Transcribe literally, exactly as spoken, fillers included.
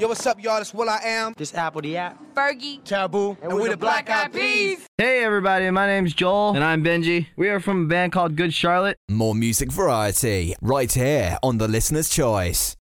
Yo, what's up, y'all? It's Will I Am. This Apple the App. Fergie. Taboo. And, and we're the Black Eyed Peas. Hey everybody, my name's Joel. And I'm Benji. We are from a band called Good Charlotte. More music variety right here on The Listener's Choice.